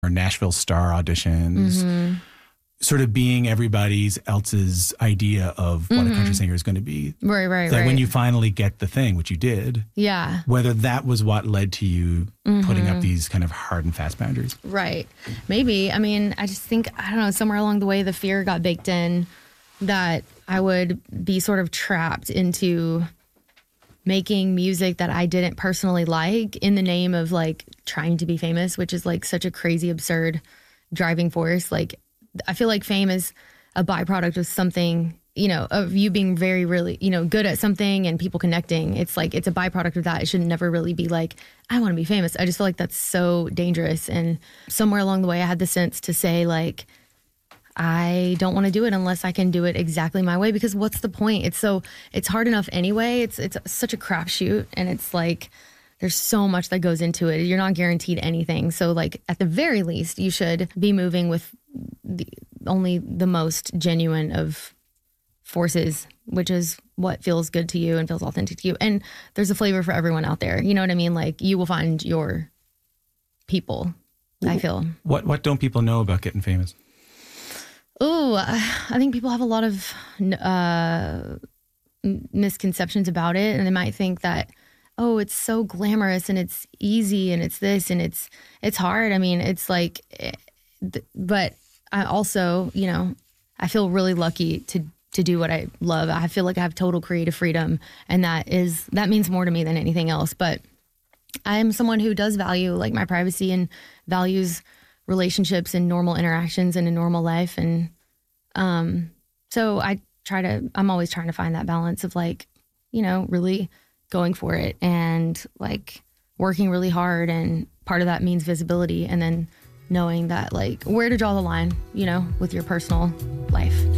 or Nashville Star auditions, sort of being everybody else's idea of what a country singer is going to be. Right. That when you finally get the thing, which you did, whether that was what led to you putting up these kind of hard and fast boundaries. Right. Maybe. I mean, I just think, I don't know, somewhere along the way, the fear got baked in that I would be sort of trapped into making music that I didn't personally like in the name of like trying to be famous, which is like such a crazy, absurd driving force. Like, I feel like fame is a byproduct of something, you know, of you being very, really, you know, good at something and people connecting. It's like, it's a byproduct of that. It should never really be like, I want to be famous. I just feel like that's so dangerous. And somewhere along the way, I had the sense to say like, I don't want to do it unless I can do it exactly my way, because what's the point? It's hard enough anyway. It's such a crapshoot, and it's like there's so much that goes into it. You're not guaranteed anything. So like at the very least, you should be moving with only the most genuine of forces, which is what feels good to you and feels authentic to you. And there's a flavor for everyone out there. You know what I mean? Like you will find your people, I feel. What don't people know about getting famous? Oh, I think people have a lot of misconceptions about it, and they might think that, oh, it's so glamorous and it's easy and it's this and it's hard. I mean, it's like, but I also, you know, I feel really lucky to do what I love. I feel like I have total creative freedom, and that means more to me than anything else. But I'm someone who does value like my privacy and values relationships and normal interactions in a normal life. And so I'm always trying to find that balance of like, you know, really going for it and like working really hard. And part of that means visibility, and then knowing that like where to draw the line, you know, with your personal life.